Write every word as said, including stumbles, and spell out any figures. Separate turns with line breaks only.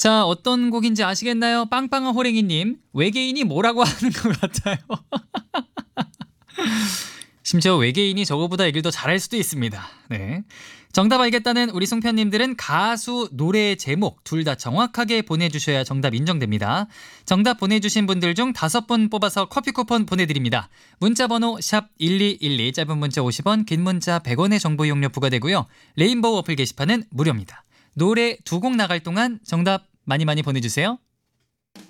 자, 어떤 곡인지 아시겠나요? 빵빵한 호랭이님, 외계인이 뭐라고 하는 것 같아요. 심지어 외계인이 저거보다 얘기를 더 잘할 수도 있습니다. 네. 정답 알겠다는 우리 송편님들은 가수, 노래 제목 둘 다 정확하게 보내주셔야 정답 인정됩니다. 정답 보내주신 분들 중 다섯 분 뽑아서 커피 쿠폰 보내드립니다. 문자번호 샵 일이일이, 짧은 문자 오십 원, 긴 문자 백 원의 정보 이용료 부과되고요. 레인보우 어플 게시판은 무료입니다. 노래 두 곡 나갈 동안 정답 많이 많이 보내주세요.